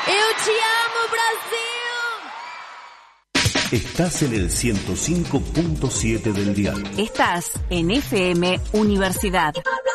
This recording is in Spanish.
Eu te amo, Brasil. Estás en el 105.7 del dial. Estás en FM Universidad.